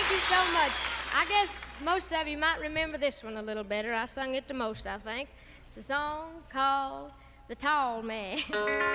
Thank you so much. I guess most of you might remember this one a little better. I sung it the most, I think. It's a song called The Tall Man.